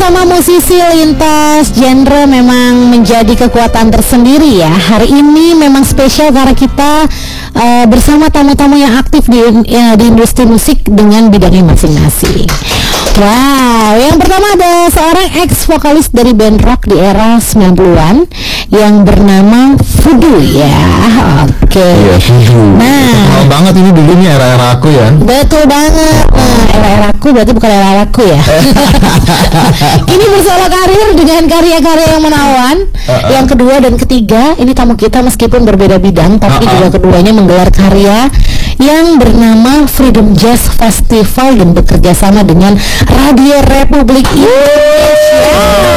bersama musisi lintas genre memang menjadi kekuatan tersendiri ya. Hari ini memang spesial karena kita bersama tamu-tamu yang aktif di industri musik dengan bidangnya masing-masing. Wow, yang pertama ada seorang ex-vokalis dari band rock di era 90-an yang bernama Fudu ya. Oke. Iya, Fudu. Nah, banget ini dulunya era-era aku ya. Betul banget. Nah, era-era aku berarti bukan era aku ya. Ini bersolo karir dengan karya-karya yang menawan. Yang kedua dan ketiga, ini tamu kita meskipun berbeda bidang, tapi juga keduanya menggelar karya yang bernama Freedom Jazz Festival dan bekerja sama dengan Radio Republik Indonesia.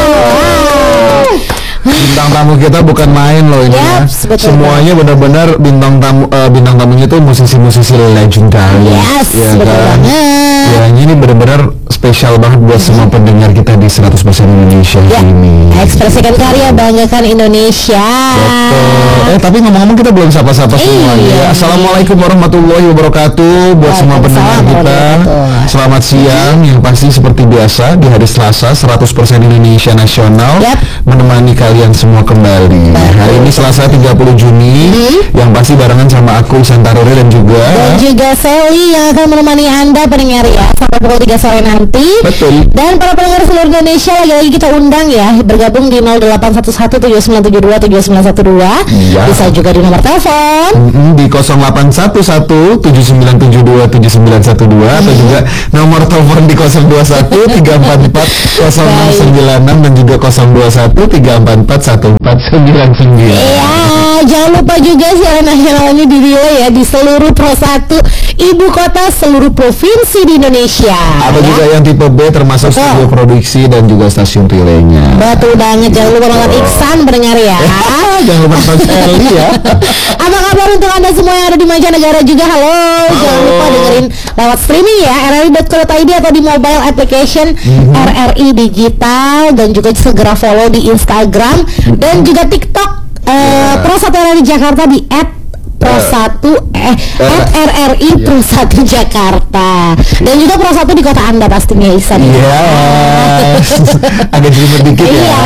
Bintang tamu kita bukan main loh ini ya. Semuanya benar-benar bintang tamunya itu musisi-musisi legendaris. Yes, ya betul kan? banget. Ya ini benar-benar spesial banget buat semua pendengar kita di 100% Indonesia ini. Ekspresikan karya, banggakan Indonesia. Betul. Tapi ngomong-ngomong kita belum sapa-sapa semuanya. Assalamualaikum warahmatullahi wabarakatuh buat semua pendengar kita. Selamat siang. Yang pasti seperti biasa di hari Selasa 100% Indonesia Nasional menemani kalian semua kembali. Hari ini Selasa 30 Juni. Yang pasti barengan sama aku Ihsan Taruri dan juga Sally yang akan menemani Anda pendengar ya sampai pukul 3 sore nanti. Betul. Dan para pendengar seluruh Indonesia lagi-lagi kita undang ya bergabung di 081179727912. Bisa juga di nomor telepon di 081179727912 atau juga nomor telepon di 021-344-0696 dan juga 021-344-1499. Iya, jangan lupa juga siaran nasional ini di-relay ya di seluruh Pro 1 ibu kota seluruh provinsi di Indonesia. Ada juga yang tipe B termasuk studio produksi dan juga stasiun relaynya. Betul banget, jangan lupa nonton Iksan pendengar ya. Jangan lupa nonton Sally ya. Apa kabar untuk Anda semua yang ada di mancanegara juga? Halo. Jangan lupa dengerin lewat streaming ya rri.co.id atau di mobile application RRI Digital, dan juga segera follow di Instagram dan juga TikTok Pro 1 RRI Jakarta di @RRI Pro 1 Jakarta, dan juga Pro 1 di kota Anda pastinya Ihsan. Agak jelimet dikit ya.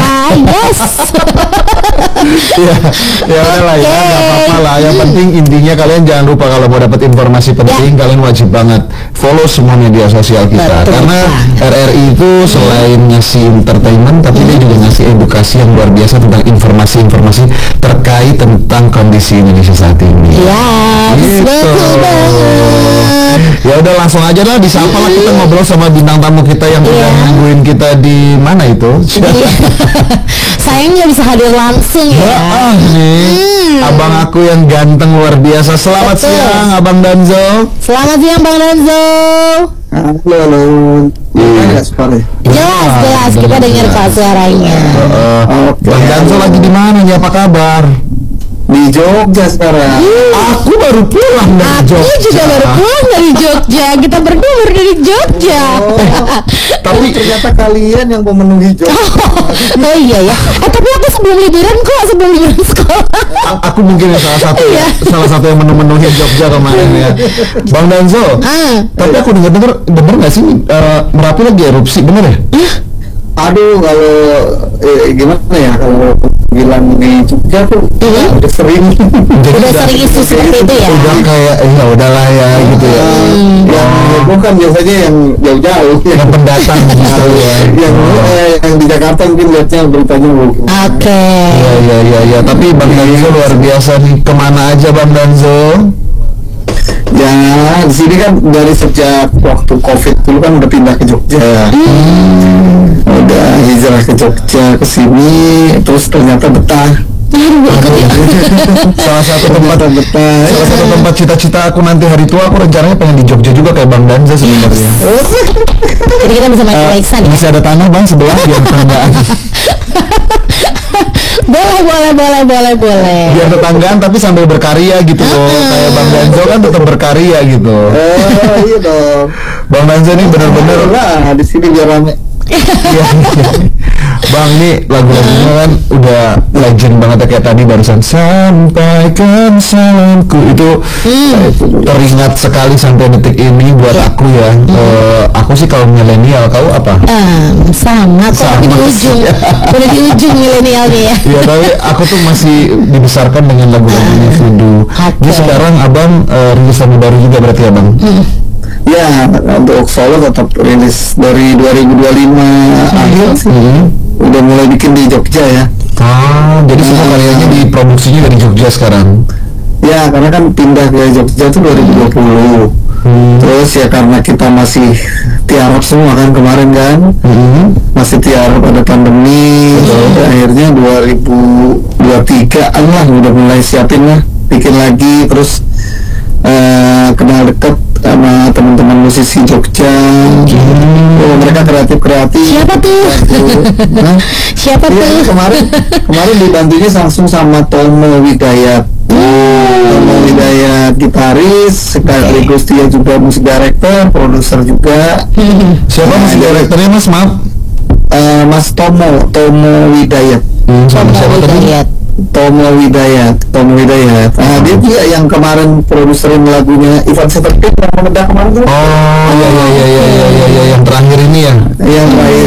Ya udahlah ya, nggak apa-apa lah. Yang penting intinya kalian jangan lupa kalau mau dapat informasi penting kalian wajib banget follow semua media sosial kita. Karena RRI itu selain ngasih entertainment tapi dia juga ngasih edukasi yang luar biasa tentang informasi-informasi terkait tentang kondisi Indonesia saat ini. Betul banget. Ya udah langsung aja lah disapa lah, kita ngobrol sama bintang tamu kita yang udah nungguin kita di mana itu. Sayangnya bisa hadir langsung ya. Abang aku yang ganteng luar biasa. Selamat siang Abang Danzo. Selamat siang Bang Danzo. Halo. Jelas kita dengar kok suaranya. Bang Danzo lagi di mana nih? Apa kabar? Di Jogja sekarang. Aku baru pulang dari Jogja. Aku juga baru pulang dari Jogja. Kita berdua baru dari Jogja. Tapi ternyata kalian yang memenuhi Jogja. Oh iya ya. Tapi aku sebelum liburan sekolah. Aku mungkin salah satu yang memenuhi Jogja kemarin ya. Bang Danzo. Tapi aku denger nggak sih Merapi lagi erupsi, bener ya? Aduh, kalau gimana ya, kalau bilang di Jogja tuh udah sering isu seperti itu ya. Udah kayak ya udahlah ya gitu ya. Yang bukan biasanya yang jauh-jauh yang pendatang gitu ya. Yang di Jakarta mungkin lihatnya beritanya mungkin. Ya. Tapi Bang Danzo luar biasa nih. Kemana aja Bang Danzo? Ya di sini kan dari sejak waktu COVID dulu kan udah pindah ke Jogja. Udah hijrah ke Jogja ke sini, terus ternyata betah. Salah satu tempat cita-cita aku nanti hari tua, aku rencananya pengen di Jogja juga kayak Bang Danza sebenarnya. Jadi kita bisa main Iksan ya? Masih ada tanah Bang sebelah biar tetanggaan. Boleh. Biar tetanggaan tapi sambil berkarya gitu loh. Kayak Bang Danzo kan tetap berkarya gitu. Iya dong. Bang Danzo ini benar-benar di sini biar rame. Iya. Bang, nih lagu-lagunya kan udah legend banget ya, kayak tadi barusan sampaikan salamku itu teringat sekali sampai detik ini buat aku ya. Aku sih kalau milenial, kau apa? Sama kok di ujung, udah di ujung milenialnya ya. Iya, tapi aku tuh masih dibesarkan dengan lagu-lagunya Voodoo. Jadi sekarang abang rilis lagu baru juga berarti ya bang? Ya, untuk solo tetap rilis dari 2025 akhir sih. Udah mulai bikin di Jogja ya. Jadi semua karyanya diproduksinya dari Jogja sekarang? Ya, karena kan pindah ke Jogja tuh 2020. Terus ya karena kita masih tiarap semua kan kemarin kan, masih tiarap ada pandemi. Akhirnya 2023 lah udah mulai siapin lah, bikin lagi. Terus kenal deket sama teman-teman musisi Jogja. Mereka kreatif. Siapa tuh? Siapa tuh? Kemarin dibantunya langsung sama Tomo Widayat. Tomo Widayat gitaris, sekaligus dia juga musik director, produser juga. Siapa musik directornya mas? Maaf. Mas Tomo Widayat. Siapa tadi? Tomo Widayat. Nah, dia juga yang kemarin produserin lagunya Ivan Seperti yang meledak kemarin tuh. Iya, yang terakhir ini ya. Yang terakhir.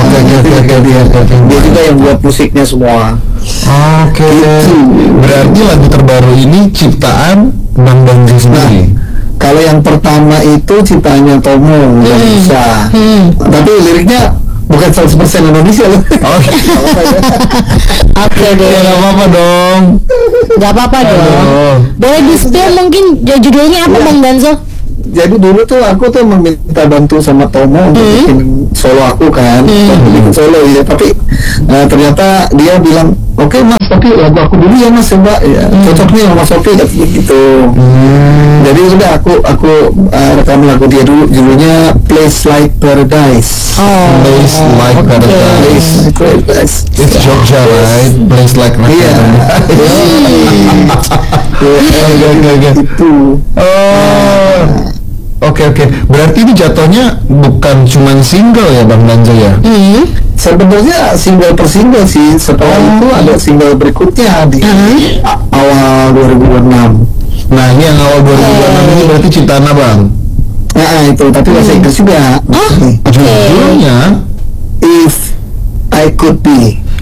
Dia juga yang buat musiknya semua. Gitu. Berarti lagu terbaru ini ciptaan Bang Danzo sendiri. Kalau yang pertama itu ciptaannya Tomo, nggak bisa. Tapi liriknya bukan 100% Indonesia loh. Oke deh. Ya, gak apa-apa dong. Gak apa-apa dong. Boleh di-spill mungkin judulnya apa Bang Danzo? Jadi dulu tuh aku tuh meminta bantu sama Tomo untuk bikin solo aku kan, bikin solo ya. Tapi ternyata dia bilang, oke mas, tapi lagu aku dulu ya mas, coba ya, cocok nih sama Sophie gitu. Jadi udah aku rekam lagu dia dulu, judulnya Place Like Paradise. Place Like Paradise. It's Jogja, right? Place Like Paradise. Itu. Oke. Berarti ini jatuhnya bukan cuman single ya Bang Danzo ya? Sebenarnya single per single sih. Setelah itu ada single berikutnya di awal 2026. Nah ini yang awal 2026 ini berarti ciptaan abang? Nah itu, tapi bahasa Inggris juga. Judulnya If I Could Be.